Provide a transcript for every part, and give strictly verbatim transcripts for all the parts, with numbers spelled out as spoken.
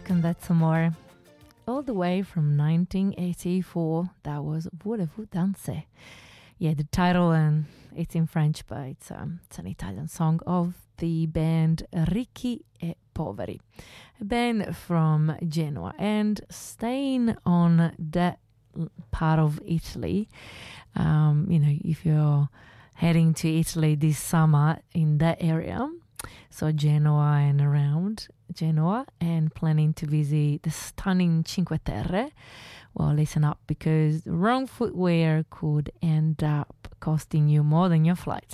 back on that some more. All the way from nineteen eighty-four, that was Voulez-vous danser? Yeah, the title, and it's in French, but it's, um, it's an Italian song of the band Ricchi e Poveri, a band from Genoa. And staying on that part of Italy, um, you know, if you're heading to Italy this summer in that area, so Genoa and around Genoa, and planning to visit the stunning Cinque Terre, well, listen up, because the wrong footwear could end up costing you more than your flight.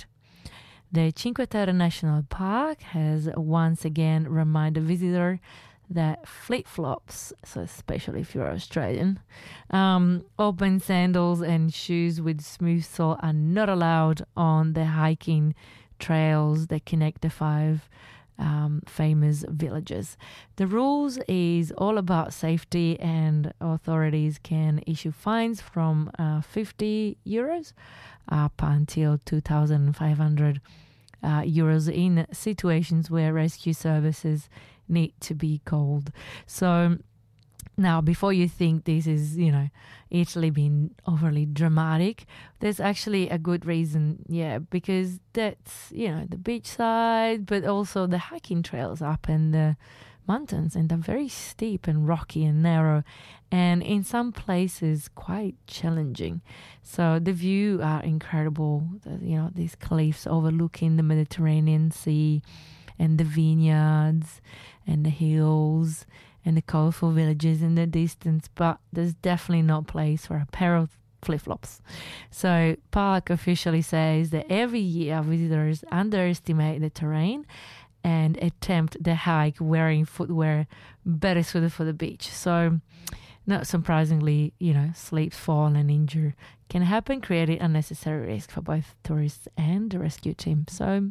The Cinque Terre National Park has once again reminded visitor that flip-flops, so especially if you're Australian, um, open sandals and shoes with smooth sole are not allowed on the hiking trails that connect the five um, famous villages. The rules is all about safety, and authorities can issue fines from uh, fifty euros up until two thousand five hundred uh, euros in situations where rescue services need to be called. So now, before you think this is, you know, Italy being overly dramatic, there's actually a good reason, yeah, because that's, you know, the beach side, but also the hiking trails up in the mountains, and they're very steep and rocky and narrow, and in some places quite challenging. So the view are incredible, you know, these cliffs overlooking the Mediterranean Sea and the vineyards and the hills and the colorful villages in the distance, but there's definitely no place for a pair of flip-flops. So park officially says that every year visitors underestimate the terrain and attempt the hike wearing footwear better suited for the beach. So not surprisingly, you know, slips, fall and injury can happen, creating unnecessary risk for both tourists and the rescue team. So,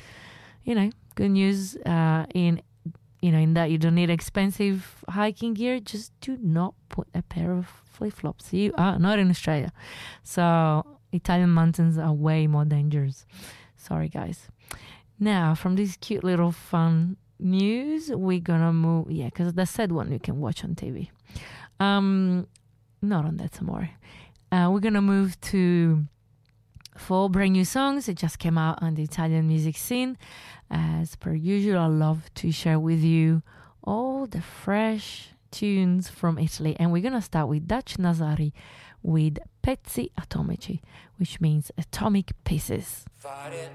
you know, good news uh, in you know, in that you don't need expensive hiking gear. Just do not put a pair of flip-flops. You are not in Australia. So Italian mountains are way more dangerous. Sorry, guys. Now, from this cute little fun news, we're going to move... Yeah, because the sad one you can watch on T V. Um, not on that some more. Uh, we're going to move to four brand new songs. It just came out on the Italian music scene. As per usual, I love to share with you all the fresh tunes from Italy. And we're going to start with Dutch Nazari with Pezzi Atomici, which means atomic pieces.